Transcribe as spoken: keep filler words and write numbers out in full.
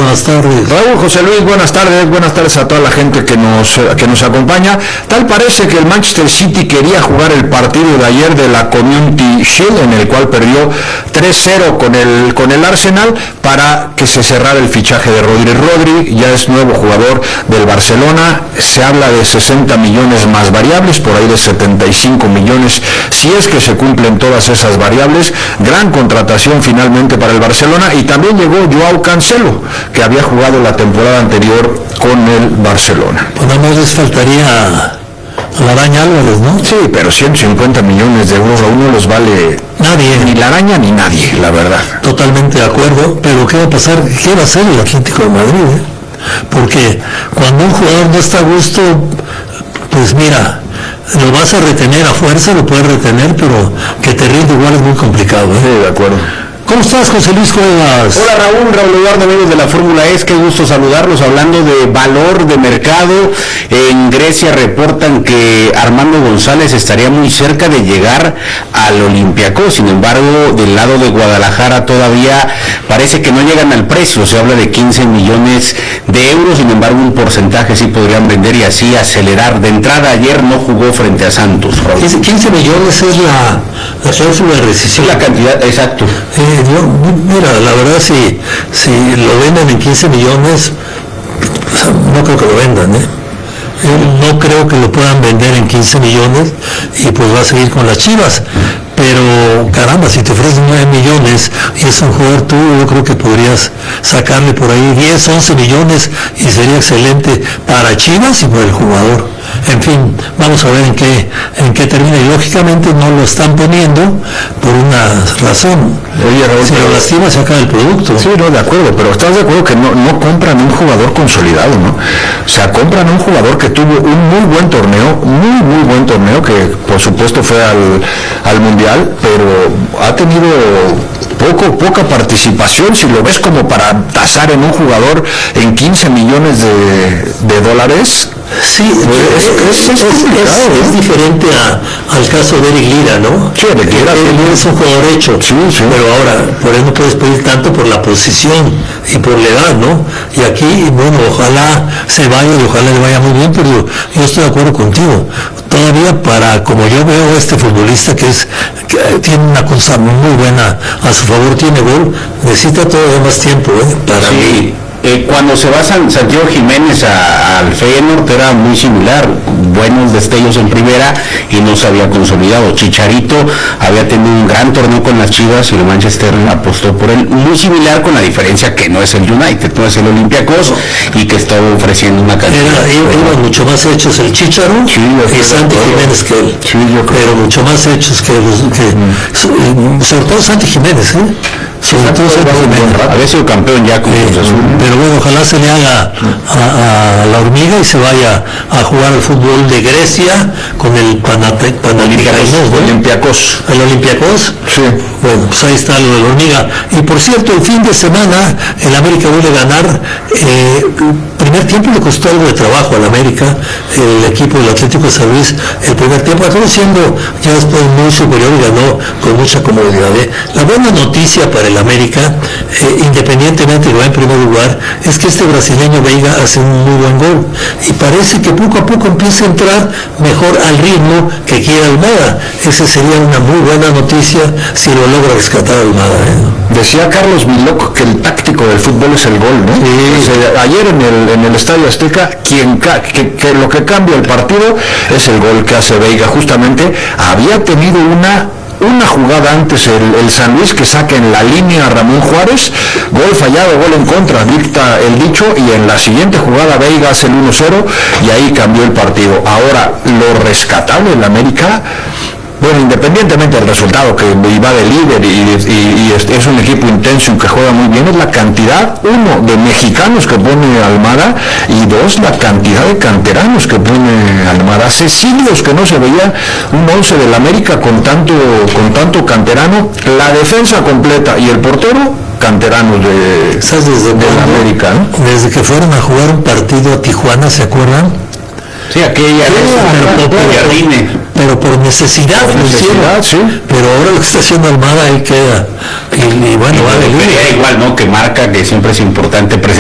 buenas tardes. Raúl, José Luis, buenas tardes, buenas tardes a toda la gente que nos, que nos acompaña. Tal parece que el Manchester City quería jugar el partido de ayer de la Community Shield, en el cual perdió tres cero con el, con el Arsenal, para que se cerrara el fichaje de Rodri. Rodri ya es nuevo jugador del Barcelona, se habla de sesenta millones más variables, por ahí de setenta y cinco millones, si es que se cumplen todas esas variables. Gran contratación finalmente para el Barcelona, y también llegó Joao Cancelo, que había jugado la temporada anterior con el Barcelona. Pues nada más les faltaría a la Araña Álvarez, ¿no? Sí, pero ciento cincuenta millones de euros aún no los vale nadie, ni la Araña ni nadie, la verdad. Totalmente de acuerdo, pero ¿qué va a pasar? ¿Qué va a hacer el Atlético de Madrid? Eh? Porque cuando un jugador no está a gusto, pues mira, lo vas a retener a fuerza, lo puedes retener, pero que te rinde igual es muy complicado, ¿eh? Sí, de acuerdo. ¿Cómo estás, José Luis Cuevas? Hola Raúl, Raúl Eduardo, amigos de la Fórmula E, qué gusto saludarlos. Hablando de valor de mercado, en Grecia reportan que Armando González estaría muy cerca de llegar al Olympiacos. Sin embargo, del lado de Guadalajara todavía parece que no llegan al precio. Se habla de quince millones de euros, sin embargo un porcentaje sí podrían vender y así acelerar. De entrada ayer no jugó frente a Santos, Raúl. quince millones es la, la cláusula de rescisión. La cantidad, exacto. Eh, yo, mira, la verdad, si, si lo venden en quince millones, no creo que lo vendan, ¿eh? Yo no creo que lo puedan vender en quince millones y pues va a seguir con las Chivas. Pero caramba, si te ofrecen nueve millones y es un jugador tuyo, yo creo que podrías sacarle por ahí diez, once millones y sería excelente para Chivas y para el jugador. En fin, vamos a ver en qué en qué termina, y lógicamente no lo están poniendo por una razón. Oye, Raúl, si lo lastima se acaba el producto. Sí, no, de acuerdo, pero ¿estás de acuerdo que no, no compran un jugador consolidado, no? O sea, compran un jugador que tuvo un muy buen torneo, muy, muy buen torneo, que por supuesto fue al, al Mundial, pero ha tenido poco, poca participación. Si lo ves como para tasar en un jugador en quince millones de, de dólares, sí, pues, es, es, es, es, es diferente a, al caso de Eric Lira, ¿no? Sí, de Lira, él, él es un jugador hecho, sí, sí. Pero ahora, por eso no puedes pedir tanto por la posición y por la edad, ¿no? Y aquí, bueno, ojalá se vaya y ojalá le vaya muy bien, pero yo, yo estoy de acuerdo contigo. Todavía para, como yo veo a este futbolista que es que tiene una cosa muy buena a su favor, tiene gol, necesita todavía más tiempo, ¿eh? Para sí. mí. Eh, cuando se va San, Santiago Jiménez a, al Feyenoord era muy similar, buenos destellos en primera y no se había consolidado. Chicharito había tenido un gran torneo con las Chivas y el Manchester apostó por él, muy similar, con la diferencia que no es el United, no es el Olympiacos, y que estaba ofreciendo una cantidad. Era, iban mucho más hechos el Chicharo sí, y Santi Jiménez que él, sí, yo creo. Pero mucho más hechos que, que mm. sobre todo Santi Jiménez, ¿eh? Sobre todo Santi Jiménez. Había sido campeón ya con Cruz Azul. Pero bueno, ojalá se le haga a, a la hormiga y se vaya a jugar al fútbol de Grecia con el Panathinaikos, ¿no? Olympiacos. ¿El Olympiacos? Sí. Bueno, pues ahí está lo de la hormiga. Y por cierto, el fin de semana el América vuelve a ganar. Eh, primer tiempo le costó algo de trabajo al América, el equipo del Atlético de San Luis, el primer tiempo, acabó siendo ya después muy superior y ganó con mucha comodidad. ¿eh? La buena noticia para el América, eh, independientemente de que va en primer lugar, es que este brasileño Veiga hace un muy buen gol y parece que poco a poco empieza a entrar mejor al ritmo que quiere Almada. Esa sería una muy buena noticia si lo logra rescatar Almada. ¿eh? Decía Carlos Miloc que el táctico del fútbol es el gol, ¿no? Sí. O sea, ayer en el, en el Estadio Azteca, quien ca que, que lo que cambia el partido es el gol que hace Veiga. Justamente había tenido una una jugada antes el, el San Luis que saca en la línea a Ramón Juárez, gol fallado, gol en contra, dicta el dicho, y en la siguiente jugada Veiga hace el uno cero y ahí cambió el partido. Ahora, lo rescatable en la América, bueno, independientemente del resultado, que va de líder y, y, y es, es un equipo intenso y que juega muy bien, es la cantidad, uno, de mexicanos que pone Almada, y dos, la cantidad de canteranos que pone Almada. Hace siglos que no se veía un once del América con tanto, con tanto canterano, la defensa completa y el portero canteranos de, ¿sabes desde de la América, ¿no? Desde que fueron a jugar un partido a Tijuana, ¿se acuerdan? Sí, aquella sí, pero, pero, pero, pero por necesidad, por necesidad, sí. Pero ahora lo que está haciendo Almada ahí queda. Y, y bueno, y vale. Igual, ¿no? Que marca que siempre es importante presentar